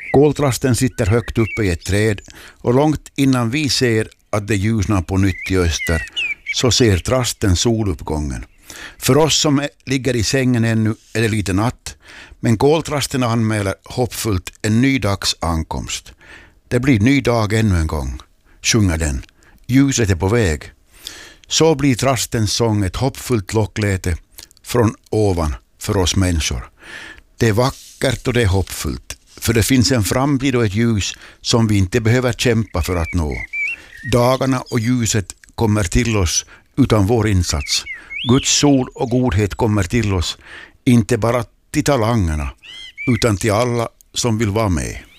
Koltrasten sitter högt uppe i ett träd och långt innan vi ser att det ljusnar på nytt i öster så ser trasten soluppgången. För oss som ligger i sängen ännu är det lite natt, men koltrasten anmäler hoppfullt en ny dags ankomst. Det blir ny dag ännu en gång, sjunger den. Ljuset är på väg. Så blir trastens sång ett hoppfullt lockläte från ovan för oss människor. Det är vackert och det är hoppfullt, för det finns en framtid och ett ljus som vi inte behöver kämpa för att nå. Dagarna och ljuset kommer till oss utan vår insats. Guds sol och godhet kommer till oss, inte bara till talangerna, utan till alla som vill vara med.